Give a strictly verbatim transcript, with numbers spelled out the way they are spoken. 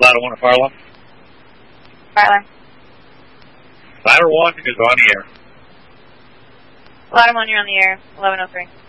Ladder one to fire alarm. Fire alarm. Ladder one is on the air. Ladder one, you're on the air. eleven oh three.